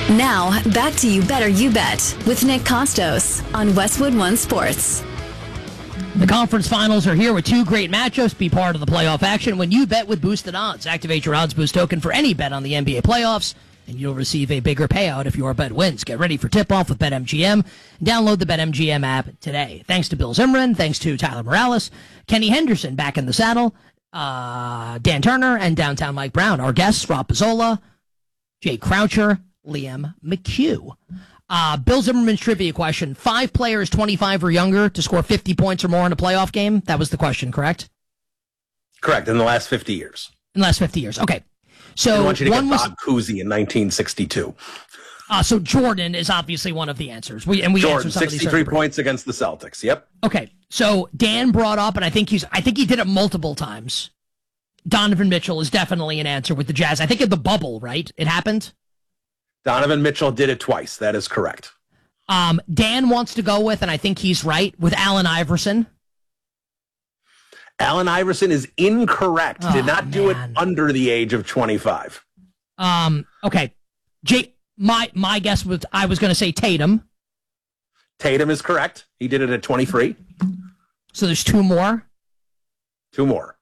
Now, back to You Better You Bet with Nick Costos on Westwood One Sports. The conference finals are here with two great matchups. Be part of the playoff action when you bet with boosted odds. Activate your odds boost token for any bet on the NBA playoffs, and you'll receive a bigger payout if your bet wins. Get ready for tip-off with BetMGM. Download the BetMGM app today. Thanks to Bill Zimmerman, thanks to Tyler Morales, Kenny Henderson back in the saddle, Dan Turner, and Downtown Mike Brown. Our guests, Rob Pizzola, Jay Croucher, Liam McHugh. Bill Zimmerman's trivia question. 5 players 25 or younger to score 50 points or more in a playoff game? That was the question, correct? Correct, in the last 50 years. In the last 50 years, okay. So I want you to one get Bob Cousy in 1962. So Jordan is obviously one of the answers. We Jordan, 63 points against the Celtics, yep. Okay, so Dan brought up, and I think he did it multiple times. Donovan Mitchell is definitely an answer with the Jazz. I think in the bubble, right? It happened? Donovan Mitchell did it twice. That is correct. Dan wants to go with, and I think he's right, with Allen Iverson. Allen Iverson is incorrect. Did not do it under the age of 25. Okay. My guess was I was going to say Tatum. Tatum is correct. He did it at 23. So there's 2 more? 2 more.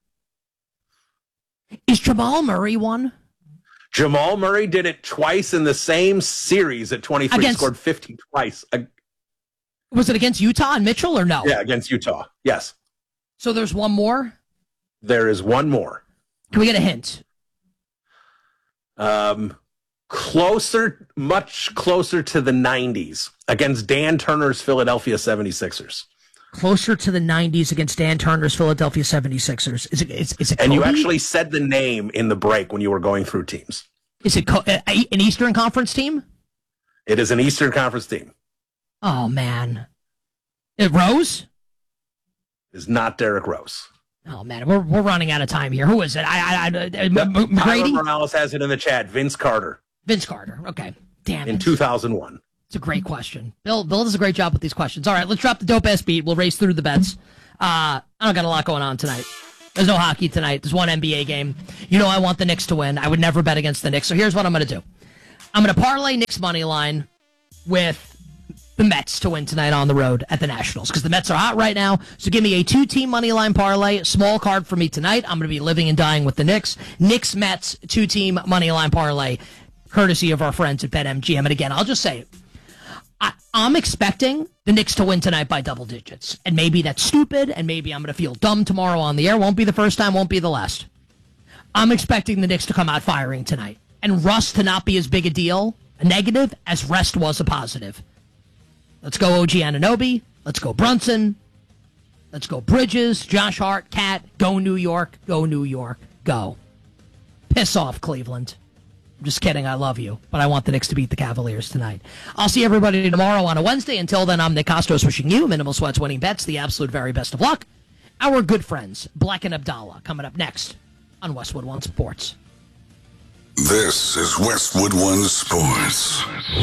Is Jamal Murray one? Jamal Murray did it twice in the same series at 23. Scored 50 twice. Was it against Utah and Mitchell or no? Yeah, against Utah. Yes. So there's 1 more? There is 1 more. Can we get a hint? Closer, much closer to the 90s against Dan Turner's Philadelphia 76ers. Closer to the 90s against Dan Turner's Philadelphia 76ers. Is it Kobe? And you actually said the name in the break when you were going through teams. Is it an Eastern Conference team? It is an Eastern Conference team. Oh, man. Rose? It is not Derrick Rose. Oh, man. We're running out of time here. Who is it? McGrady? Tyler Morales has it in the chat. Vince Carter. Vince Carter. Okay. Damn it. In 2001. It's a great question. Bill does a great job with these questions. All right, let's drop the dope-ass beat. We'll race through the bets. I don't got a lot going on tonight. There's no hockey tonight. There's one NBA game. You know I want the Knicks to win. I would never bet against the Knicks. So here's what I'm going to do. I'm going to parlay Knicks money line with the Mets to win tonight on the road at the Nationals because the Mets are hot right now. So give me a 2-team money line parlay. Small card for me tonight. I'm going to be living and dying with the Knicks. Knicks-Mets 2-team money line parlay, courtesy of our friends at BetMGM. And again, I'll just say it. I'm expecting the Knicks to win tonight by double digits. And maybe that's stupid, and maybe I'm going to feel dumb tomorrow on the air. Won't be the first time, won't be the last. I'm expecting the Knicks to come out firing tonight. And Russ to not be as big a deal, a negative, as rest was a positive. Let's go OG Anunoby. Let's go Brunson. Let's go Bridges, Josh Hart, Cat. Go New York. Go New York. Go. Piss off, Cleveland. I'm just kidding. I love you. But I want the Knicks to beat the Cavaliers tonight. I'll see everybody tomorrow on a Wednesday. Until then, I'm Nick Costos wishing you minimal sweats, winning bets, the absolute very best of luck. Our good friends, Black and Abdallah, coming up next on Westwood One Sports. This is Westwood One Sports.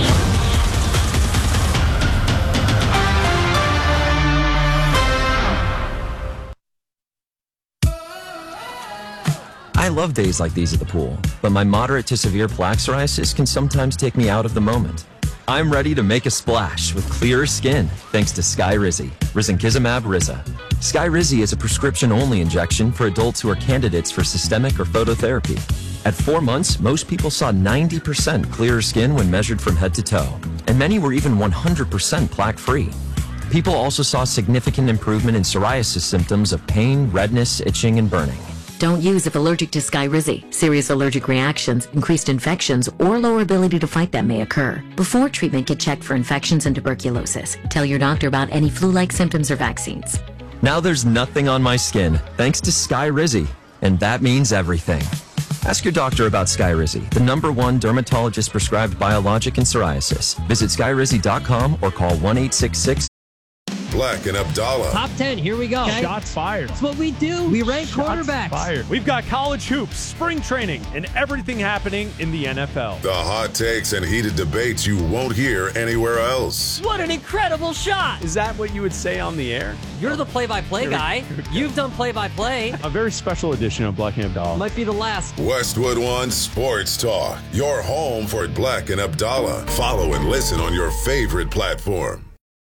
I love days like these at the pool, but my moderate to severe plaque psoriasis can sometimes take me out of the moment. I'm ready to make a splash with clearer skin thanks to Skyrizi, Risankizumab Riza. Skyrizi is a prescription-only injection for adults who are candidates for systemic or phototherapy. At 4 months, most people saw 90% clearer skin when measured from head to toe, and many were even 100% plaque-free. People also saw significant improvement in psoriasis symptoms of pain, redness, itching, and burning. Don't use if allergic to Skyrizi. Serious allergic reactions, increased infections, or lower ability to fight them may occur. Before treatment, get checked for infections and tuberculosis. Tell your doctor about any flu-like symptoms or vaccines. Now there's nothing on my skin thanks to Skyrizi, and that means everything. Ask your doctor about Skyrizi, the #1 dermatologist-prescribed biologic in psoriasis. Visit skyrizi.com or call 1-866 Black and Abdallah. Top 10, here we go. Okay. Shots fired. That's what we do. We rank quarterbacks. Fired. We've got college hoops, spring training, and everything happening in the NFL. The hot takes and heated debates you won't hear anywhere else. What an incredible shot. Is that what you would say on the air? You're the play-by-play guy. You've done play-by-play. A very special edition of Black and Abdallah. Might be the last. Westwood One Sports Talk. Your home for Black and Abdallah. Follow and listen on your favorite platform.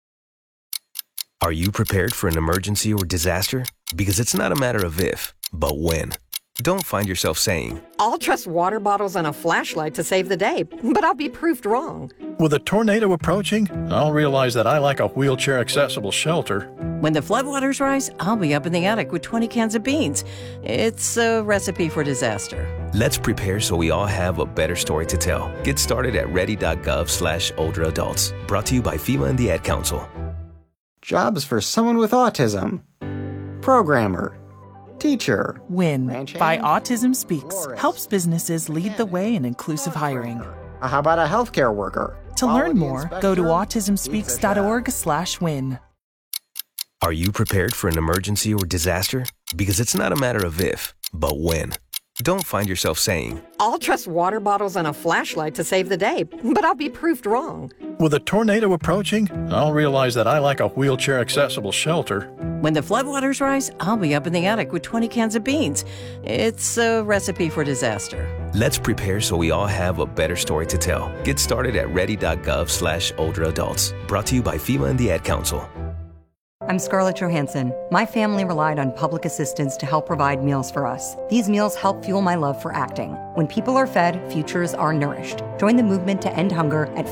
Are you prepared for an emergency or disaster? Because it's not a matter of if, but when. Don't find yourself saying, I'll trust water bottles and a flashlight to save the day, but I'll be proved wrong. With a tornado approaching, I'll realize that I like a wheelchair-accessible shelter. When the floodwaters rise, I'll be up in the attic with 20 cans of beans. It's a recipe for disaster. Let's prepare so we all have a better story to tell. Get started at ready.gov/older adults. Brought to you by FEMA and the Ad Council. Jobs for someone with autism. Programmer. Teacher. WIN by Autism Speaks helps businesses lead the way in inclusive hiring. How about a healthcare worker? To learn more, go to autismspeaks.org/win. Are you prepared for an emergency or disaster? Because it's not a matter of if, but when. Don't find yourself saying, I'll trust water bottles and a flashlight to save the day, but I'll be proved wrong. With a tornado approaching, I'll realize that I like a wheelchair-accessible shelter. When the floodwaters rise, I'll be up in the attic with 20 cans of beans. It's a recipe for disaster. Let's prepare so we all have a better story to tell. Get started at ready.gov/older adults. Brought to you by FEMA and the Ad Council. I'm Scarlett Johansson. My family relied on public assistance to help provide meals for us. These meals help fuel my love for acting. When people are fed, futures are nourished. Join the movement to end hunger at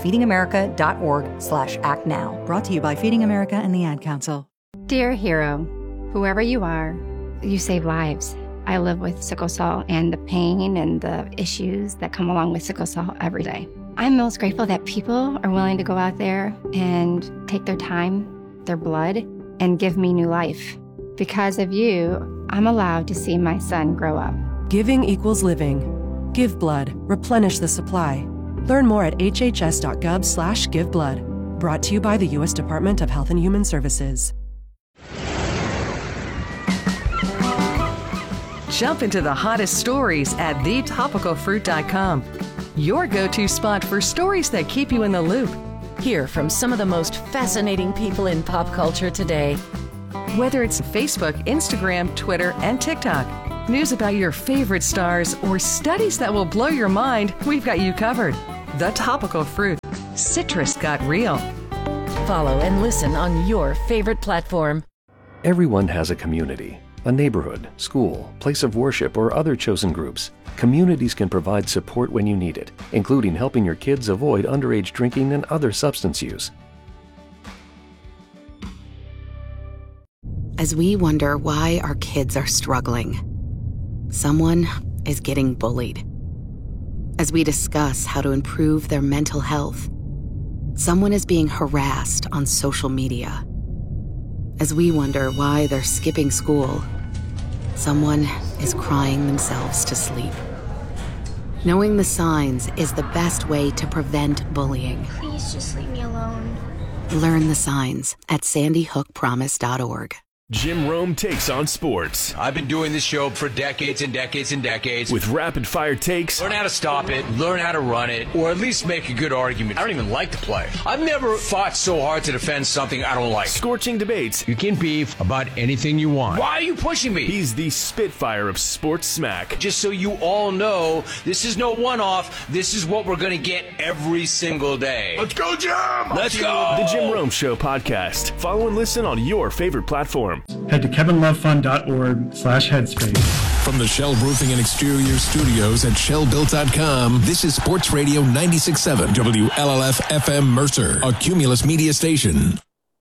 feedingamerica.org/actnow. Brought to you by Feeding America and the Ad Council. Dear hero, whoever you are, you save lives. I live with sickle cell and the pain and the issues that come along with sickle cell every day. I'm most grateful that people are willing to go out there and take their time, their blood, and give me new life. Because of you, I'm allowed to see my son grow up. Giving equals living. Give blood. Replenish the supply. Learn more at hhs.gov/giveblood. Brought to you by the U.S. Department of Health and Human Services. Jump into the hottest stories at thetopicalfruit.com. Your go-to spot for stories that keep you in the loop. Hear from some of the most fascinating people in pop culture today. Whether it's Facebook, Instagram, Twitter, and TikTok, news about your favorite stars, or studies that will blow your mind, we've got you covered. The Topical Fruit. Citrus got real. Follow and listen on your favorite platform. Everyone has a community, a neighborhood, school, place of worship, or other chosen groups. Communities can provide support when you need it, including helping your kids avoid underage drinking and other substance use. As we wonder why our kids are struggling, someone is getting bullied. As we discuss how to improve their mental health, someone is being harassed on social media. As we wonder why they're skipping school, someone is crying themselves to sleep. Knowing the signs is the best way to prevent bullying. Please just leave me alone. Learn the signs at sandyhookpromise.org. Jim Rome takes on sports. I've been doing this show for decades and decades and decades. With rapid-fire takes. Learn how to stop it, learn how to run it, or at least make a good argument. I don't even like the play. I've never fought so hard to defend something I don't like. Scorching debates. You can beef about anything you want. Why are you pushing me? He's the Spitfire of sports smack. Just so you all know, this is no one-off. This is what we're going to get every single day. Let's go, Jim! Let's go! The Jim Rome Show podcast. Follow and listen on your favorite platform. Head to kevinlovefund.org/headspace. From the Shell Roofing and Exterior Studios at shellbuilt.com, this is Sports Radio 96.7 WLLF FM Mercer, a Cumulus media station.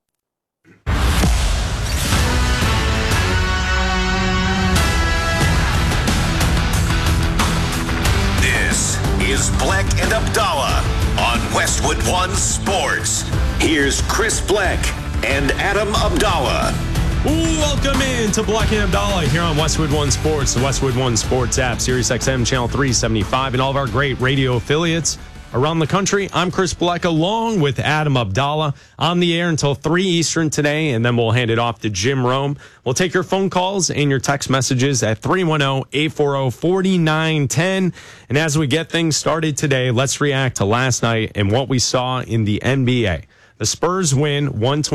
This is Black and Abdallah on Westwood One Sports. Here's Chris Black and Adam Abdallah. Welcome in to Black and Abdallah here on Westwood One Sports, the Westwood One Sports app, SiriusXM Channel 375, and all of our great radio affiliates. around the country. I'm Chris Bleck along with Adam Abdallah on the air until 3 Eastern today, and then we'll hand it off to Jim Rome. We'll take your phone calls and your text messages at 310-840-4910. And as we get things started today, let's react to last night and what we saw in the NBA. The Spurs win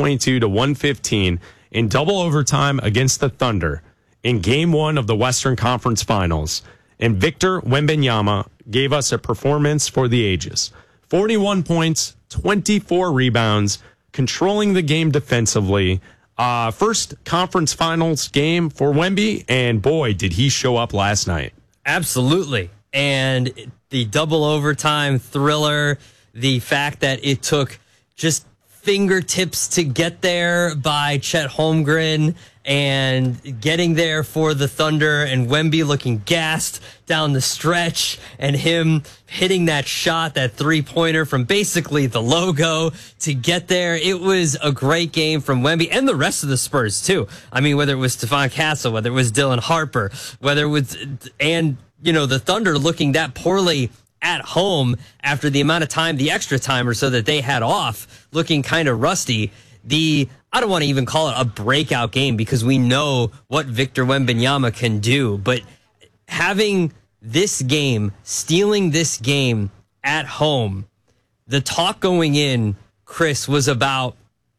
122-115 in double overtime against the Thunder in Game 1 of the Western Conference Finals. And Victor Wembanyama gave us a performance for the ages. 41 points, 24 rebounds, controlling the game defensively. First conference finals game for Wemby, and boy, did he show up last night. Absolutely. And the double overtime thriller, the fact that it took just fingertips to get there by Chet Holmgren and getting there for the Thunder, and Wemby looking gassed down the stretch, and him hitting that shot, that three-pointer from basically the logo to get there. It was a great game from Wemby and the rest of the Spurs too. I mean, whether it was Stephon Castle, whether it was Dylan Harper, whether it was, and the Thunder looking that poorly at home after the amount of time, the extra time or so that they had off, looking kind of rusty. I don't want to even call it a breakout game because we know what Victor Wembanyama can do, but having this game, stealing this game at home, the talk going in, Chris, was about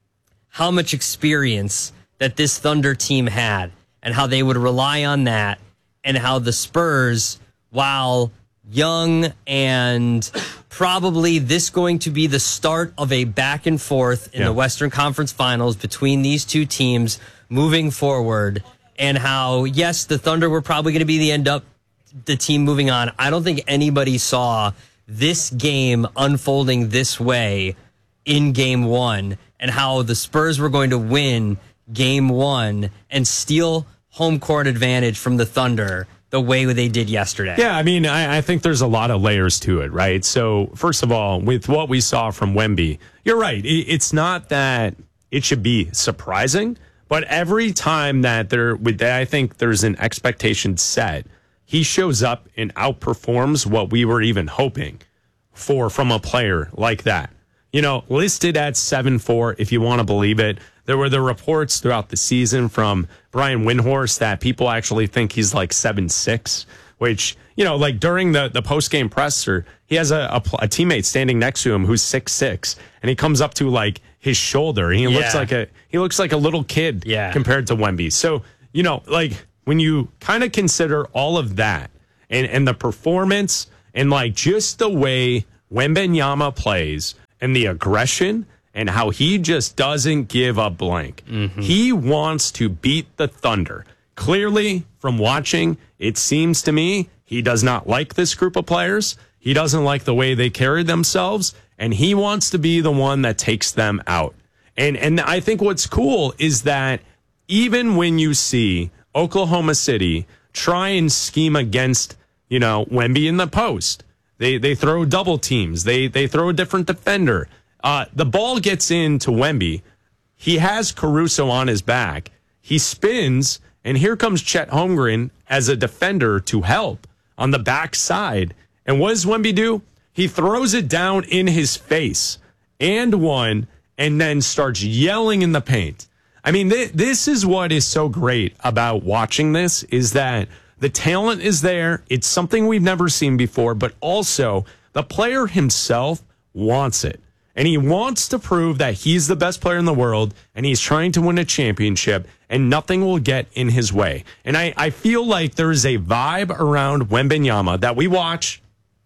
how much experience that this Thunder team had and how they would rely on that, and how the Spurs, while young and probably this going to be the start of a back and forth in the Western Conference Finals between these two teams moving forward, and how, yes, the Thunder were probably going to be the team moving on. I don't think anybody saw this game unfolding this way in Game 1, and how the Spurs were going to win Game 1 and steal home court advantage from the Thunder the way they did yesterday. Yeah, I mean, I think there's a lot of layers to it, right? So, first of all, with what we saw from Wemby, you're right. It's not that it should be surprising, but every time that I think there's an expectation set, he shows up and outperforms what we were even hoping for from a player like that. Listed at 7'4", if you want to believe it. There were the reports throughout the season from Brian Windhorst that people actually think he's like 7'6", which, like during the post-game presser, he has a teammate standing next to him who's 6'6", and he comes up to like his shoulder. And he looks like a little kid compared to Wemby. So, like when you kind of consider all of that and the performance and like just the way Wembanyama plays and the aggression and how he just doesn't give a blank. Mm-hmm. He wants to beat the Thunder. Clearly, from watching, it seems to me he does not like this group of players. He doesn't like the way they carry themselves, and he wants to be the one that takes them out. And I think what's cool is that even when you see Oklahoma City try and scheme against, Wemby in the post, they throw double teams, they throw a different defender. The ball gets into Wemby. He has Caruso on his back. He spins, and here comes Chet Holmgren as a defender to help on the backside. And what does Wemby do? He throws it down in his face and one, and then starts yelling in the paint. I mean, this is what is so great about watching this, is that the talent is there. It's something we've never seen before, but also the player himself wants it. And he wants to prove that he's the best player in the world, and he's trying to win a championship, and nothing will get in his way. And I feel like there is a vibe around Wembanyama that we watch.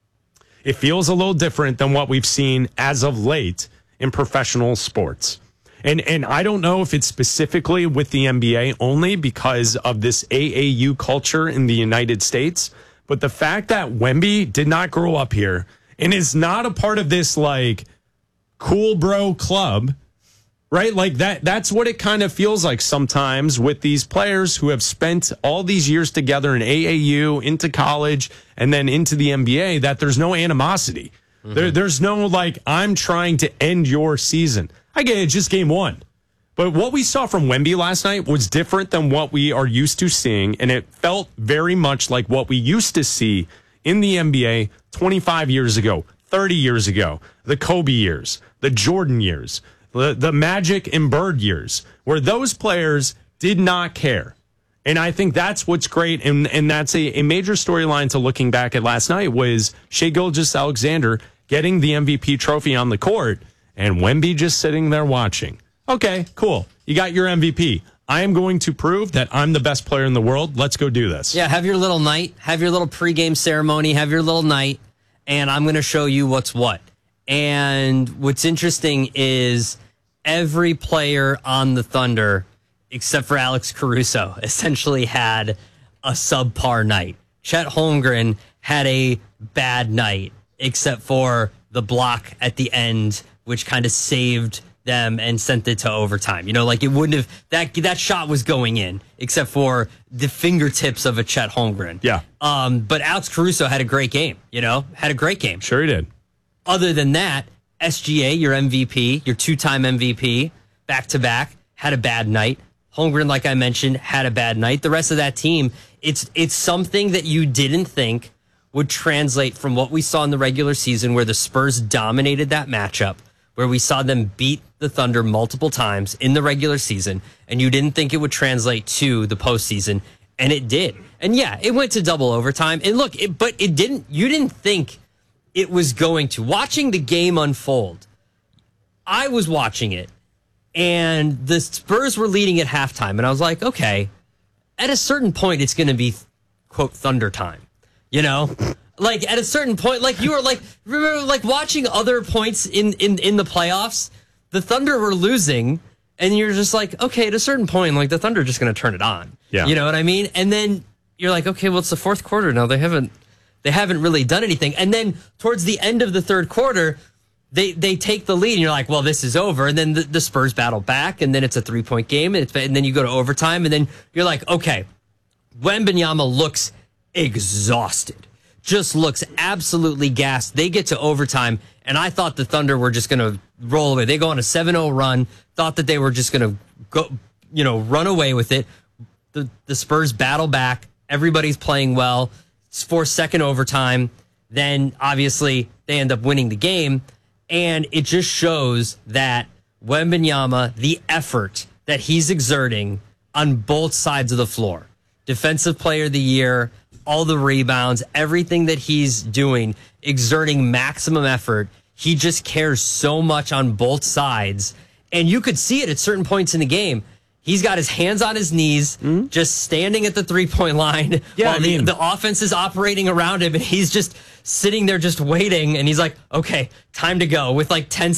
It feels a little different than what we've seen as of late in professional sports. And I don't know if it's specifically with the NBA only because of this AAU culture in the United States, but the fact that Wemby did not grow up here and is not a part of this, like, cool bro club, right? Like that's what it kind of feels like sometimes with these players who have spent all these years together in AAU, into college, and then into the NBA, that there's no animosity. Mm-hmm. There's no, like, I'm trying to end your season. I get it, just Game 1. But what we saw from Wemby last night was different than what we are used to seeing, and it felt very much like what we used to see in the NBA 25 years ago, 30 years ago, the Kobe years, the Jordan years, the Magic and Bird years, where those players did not care. And I think that's what's great, and that's a major storyline to looking back at last night was Shai Gilgeous-Alexander getting the MVP trophy on the court, and Wemby just sitting there watching. Okay, cool. You got your MVP. I am going to prove that I'm the best player in the world. Let's go do this. Yeah, have your little night, have your little pregame ceremony, have your little night, and I'm going to show you what's what. And what's interesting is every player on the Thunder, except for Alex Caruso, essentially had a subpar night. Chet Holmgren had a bad night, except for the block at the end, which kind of saved them and sent it to overtime. You know, like it wouldn't have, that shot was going in, except for the fingertips of a Chet Holmgren. Yeah. But Alex Caruso had a great game, had a great game. Sure he did. Other than that, SGA, your MVP, your two-time MVP, back-to-back, had a bad night. Holmgren, like I mentioned, had a bad night. The rest of that team, it's something that you didn't think would translate from what we saw in the regular season where the Spurs dominated that matchup, where we saw them beat the Thunder multiple times in the regular season, and you didn't think it would translate to the postseason, and it did. And yeah, it went to double overtime. And look, you didn't think it was going to. Watching the game unfold, I was watching it, and the Spurs were leading at halftime, and I was like, okay, at a certain point, it's going to be, quote, Thunder time. Like at a certain point, like you were like, remember like watching other points in the playoffs, the Thunder were losing, and you're just like, okay, at a certain point, like the Thunder are just going to turn it on. Yeah. You know what I mean? And then you're like, okay, well, it's the fourth quarter now. They haven't really done anything. And then towards the end of the third quarter, they take the lead, and you're like, well, this is over. And then the Spurs battle back, and then it's a 3-point game, and then you go to overtime, and then you're like, okay, Wembanyama looks exhausted. Just looks absolutely gassed. They get to overtime, and I thought the Thunder were just going to roll away. They go on a 7-0 run, thought that they were just going to go, run away with it. The Spurs battle back. Everybody's playing well. It's for second overtime. Then, obviously, they end up winning the game, and it just shows that Wembanyama, the effort that he's exerting on both sides of the floor, Defensive Player of the Year, all the rebounds, everything that he's doing, exerting maximum effort. He just cares so much on both sides. And you could see it at certain points in the game. He's got his hands on his knees, just standing at the 3-point line while the offense is operating around him. And he's just sitting there just waiting. And he's like, okay, time to go with like 10